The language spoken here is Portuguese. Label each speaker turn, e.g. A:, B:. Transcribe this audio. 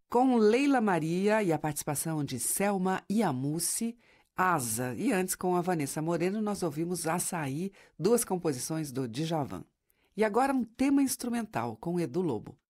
A: Com Leila Maria e a participação de Selma Iammussi, Asa. E antes, com a Vanessa Moreno, nós ouvimos Açaí, duas composições do Djavan. E agora um tema instrumental com Edu Lobo.